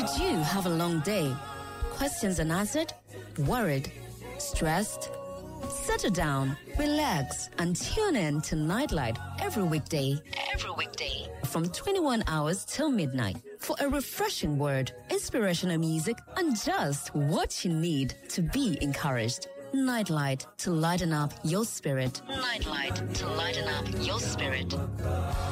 Did you have a long day? Questions unanswered? Worried? Stressed? Settle down, relax, and tune in to Nightlight every weekday. From 21 hours till midnight for a refreshing word, inspirational music, and just what you need to be encouraged. Nightlight to lighten up your spirit.